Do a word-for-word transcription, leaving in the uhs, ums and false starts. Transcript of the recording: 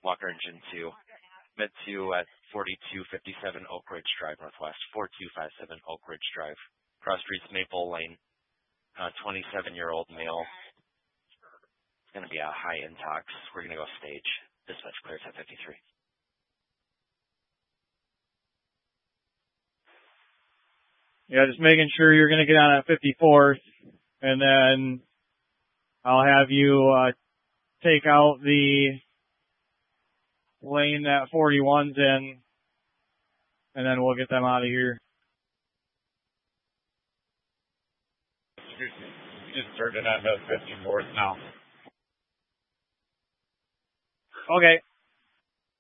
Walker Engine two. Mid two at forty-two fifty-seven Oak Ridge Drive Northwest, four two five seven Oak Ridge Drive. Cross streets Maple Lane, uh, twenty-seven-year-old male. It's going to be a high intox. We're going to go stage. Dispatch clears at fifty-three. Yeah, just making sure you're going to get on at fifty-fourth, and then I'll have you uh, take out the lane that forty-one's in, and then we'll get them out of here. Just started on the fifty-fourth now. Okay.